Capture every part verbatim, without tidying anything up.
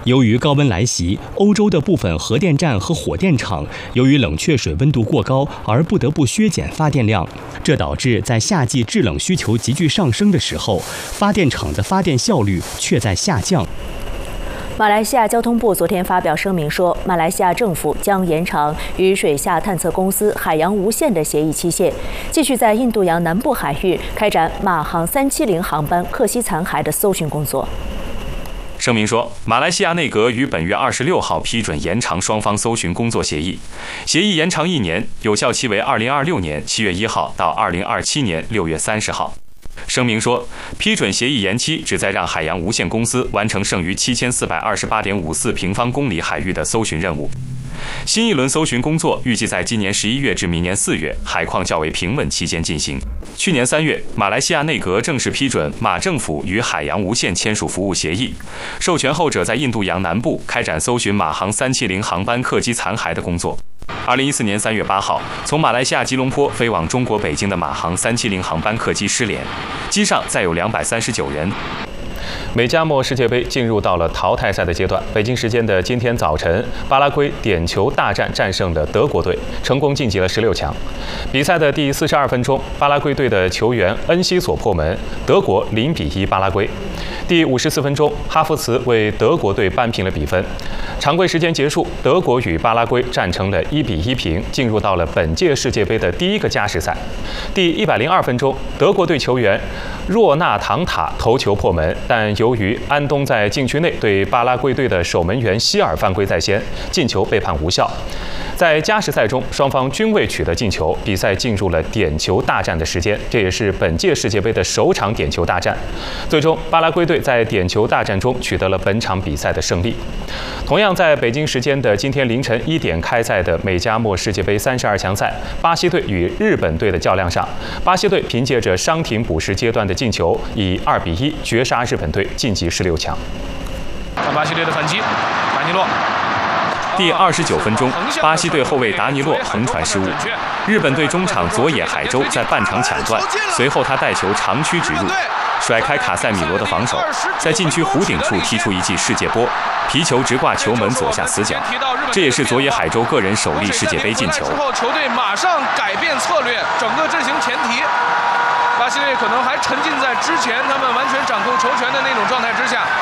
由于高温来袭，欧洲的部分核电站和火电厂由于冷却水温度过高而不得不削减发电量，这导致在夏季制冷需求急剧上升的时候，发电厂的发电效率却在下降。 马来西亚交通部昨天发表声明说，马来西亚政府将延长与水下探测公司海洋无限的协议期限，继续在印度洋南部海域开展马航三七零航班克希残骸的搜寻工作。 声明说，马来西亚内阁于本月二十六号批准延长双方搜寻工作协议，协议延长一年，有效期为二零二六年七月一号到二零二七年六月三十号。声明说，批准协议延期旨在让海洋无限公司完成剩余七千四百二十八点五四平方公里海域的搜寻任务。新一轮搜寻工作预计在今年十一月至明年四月海况较为平稳期间进行。去年三月，马来西亚内阁正式批准马政府与海洋无限签署服务协议，授权后者在印度洋南部开展搜寻马航三七零航班客机残骸的工作。二零一四年三月八号，从马来西亚吉隆坡飞往中国北京的马航三七零航班客机失联，机上载有两百三十九人。 美加墨世界杯进入到了淘汰赛的阶段。北京时间的今天早晨，巴拉圭点球大战战胜了德国队，成功晋级了十六强。比赛的第四十二分钟，巴拉圭队的球员恩西索破门，德国零比一巴拉圭。第五十四分钟，哈弗茨为德国队扳平了比分。常规时间结束，德国与巴拉圭战成了一比一平，进入到了本届世界杯的第一个加时赛。第一百零二分钟，德国队球员若纳唐塔头球破门，但由于安东在禁区内对巴拉圭队的守门员希尔犯规在先，进球被判无效。在加时赛中，双方均未取得进球，比赛进入了点球大战的时间，这也是本届世界杯的首场点球大战。最终，巴拉圭队在点球大战中取得了本场比赛的胜利。同样在北京时间的今天凌晨一点开赛的美加墨世界杯三十二强赛，巴西队与日本队的较量上，巴西队凭借着伤停补时阶段的进球，以二比一绝杀日本队，晋级十六强。 巴西队的反击，达尼洛。 第二十九分钟，巴西队后卫达尼洛横传失误，日本队中场佐野海洲在半场抢断，随后他带球长驱直入，甩开卡塞米罗的防守，在禁区弧顶处踢出一记世界波，皮球直挂球门左下死角，这也是佐野海洲个人首粒世界杯进球。 之后，球队马上改变策略，整个阵型前提，巴西队可能还沉浸在之前他们完全掌控球权的那种状态之下。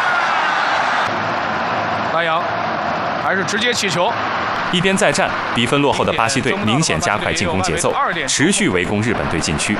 拉扬还是直接起球。 一边再战，比分落后的巴西队明显加快进攻节奏，持续围攻日本队禁区。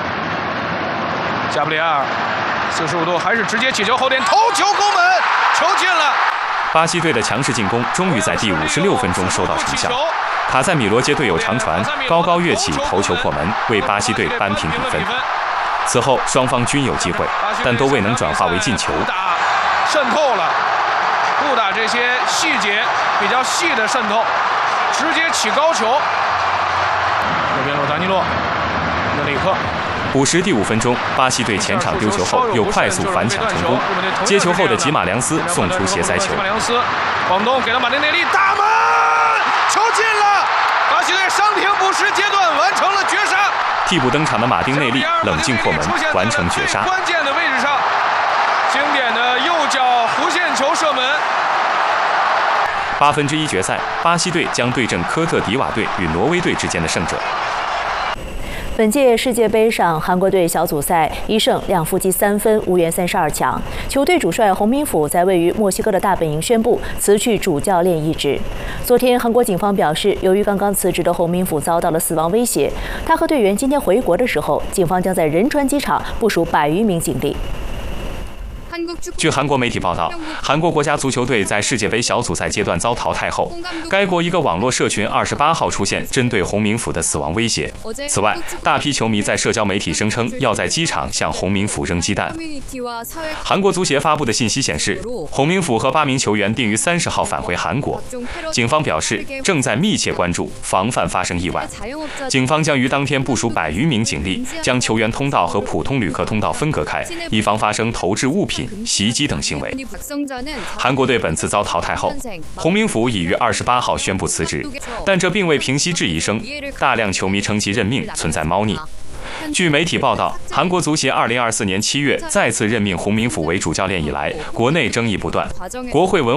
加布里埃尔四十五度还是直接起球后点头球攻门，球进了。 巴西队的强势进攻终于在第五十六分钟收到成效，卡塞米罗接队友长传，高高跃起头球破门，为巴西队扳平比分。此后双方均有机会，但都未能转化为进球。 渗透了。不打这些细节比较细的渗透，直接起高球。右边路达尼洛，内里克。 补时第五分钟，巴西队前场丢球后又快速反抢成功，接球后的吉马良斯送出斜塞球。 吉马良斯，广东给了马丁内利，大门，球进了！巴西队伤停补时阶段完成了绝杀。 替补登场的马丁内利冷静破门，完成绝杀。 关键的位置上，经典的右脚弧线球射门。 八分之一决赛，巴西队将对阵科特迪瓦队与挪威队之间的胜者。 本届世界杯上，韩国队小组赛一胜两负积三分，无缘三十二强。球队主帅洪明甫在位于墨西哥的大本营宣布辞去主教练一职。昨天，韩国警方表示，由于刚刚辞职的洪明甫遭到了死亡威胁，他和队员今天回国的时候，警方将在仁川机场部署百余名警力。 据韩国媒体报道，韩国国家足球队在世界杯小组赛阶段遭淘汰后，该国一个网络社群二十八号出现针对洪明甫的死亡威胁。此外，大批球迷在社交媒体声称要在机场向洪明甫扔鸡蛋。韩国足协发布的信息显示，洪明甫和八名球员定于三十号返回韩国。警方表示，正在密切关注，防范发生意外。警方将于当天部署百余名警力，将球员通道和普通旅客通道分隔开，以防发生投掷物品、袭击等行为。韩国队本次遭淘汰后，洪明甫已于二十八号宣布辞职，但这并未平息质疑声，大量球迷称其任命存在猫腻。据媒体报道，韩国足协二零二四年七月再次任命洪明甫为主教练以来，国内争议不断，国会文